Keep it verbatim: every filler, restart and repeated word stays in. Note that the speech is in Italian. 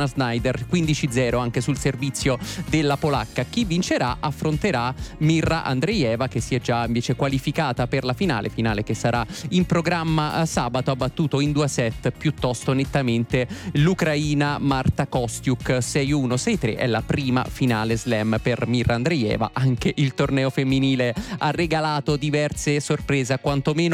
Joanna Snyder, quindici zero anche sul servizio della polacca. Chi vincerà affronterà Mirra Andreeva, che si è già invece qualificata per la finale, finale che sarà in programma sabato. Ha battuto in due set piuttosto nettamente l'ucraina Marta Kostiuk sei uno sei tre. È la prima finale slam per Mirra Andreeva. Anche il torneo femminile ha regalato diverse sorprese, quantomeno